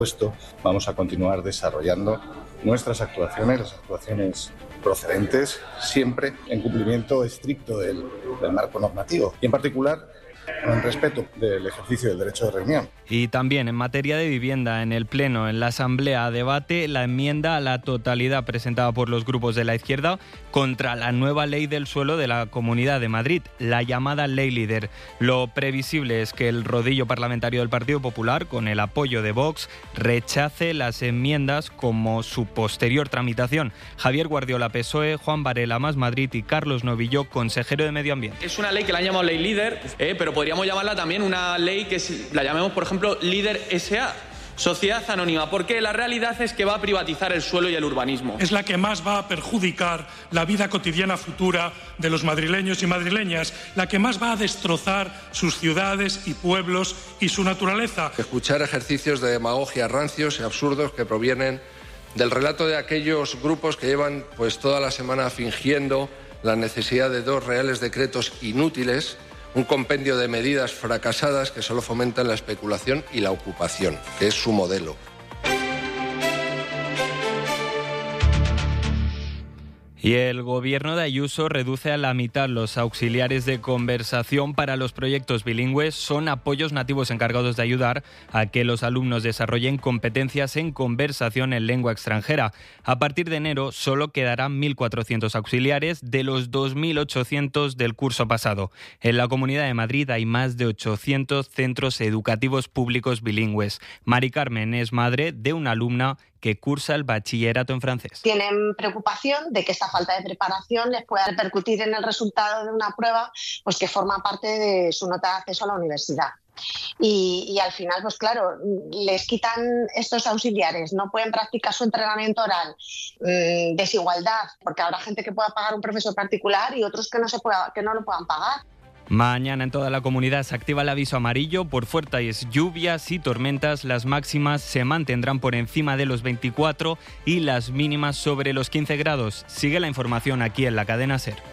supuesto, vamos a continuar desarrollando nuestras actuaciones, las actuaciones procedentes, siempre en cumplimiento estricto del marco normativo y en particular en respeto del ejercicio del derecho de reunión. Y también en materia de vivienda, en el Pleno, en la Asamblea, a debate la enmienda a la totalidad presentada por los grupos de la izquierda contra la nueva ley del suelo de la Comunidad de Madrid, la llamada Ley Líder. Lo previsible es que el rodillo parlamentario del Partido Popular, con el apoyo de Vox, rechace las enmiendas como su posterior tramitación. Javier Guardiola, PSOE, Juan Varela, Más Madrid y Carlos Novillo, consejero de Medio Ambiente. Es una ley que la han llamado Ley Líder, pero podríamos llamarla también una ley que la llamemos, por ejemplo, Líder S.A., Sociedad Anónima, porque la realidad es que va a privatizar el suelo y el urbanismo. Es la que más va a perjudicar la vida cotidiana futura de los madrileños y madrileñas, la que más va a destrozar sus ciudades y pueblos y su naturaleza. Escuchar ejercicios de demagogia rancios y absurdos que provienen del relato de aquellos grupos que llevan toda la semana fingiendo la necesidad de 2 reales decretos inútiles, un compendio de medidas fracasadas que solo fomentan la especulación y la ocupación, que es su modelo. Y el gobierno de Ayuso reduce a la mitad los auxiliares de conversación para los proyectos bilingües. Son apoyos nativos encargados de ayudar a que los alumnos desarrollen competencias en conversación en lengua extranjera. A partir de enero solo quedarán 1.400 auxiliares de los 2.800 del curso pasado. En la Comunidad de Madrid hay más de 800 centros educativos públicos bilingües. Mari Carmen es madre de una alumna que cursa el bachillerato en francés. Tienen preocupación de que esta falta de preparación les pueda repercutir en el resultado de una prueba que forma parte de su nota de acceso a la universidad. Y al final, claro, les quitan estos auxiliares, no pueden practicar su entrenamiento oral, desigualdad, porque habrá gente que pueda pagar un profesor particular y otros que no lo puedan pagar. Mañana en toda la comunidad se activa el aviso amarillo por fuertes lluvias y tormentas. Las máximas se mantendrán por encima de los 24 y las mínimas sobre los 15 grados. Sigue la información aquí en la cadena SER.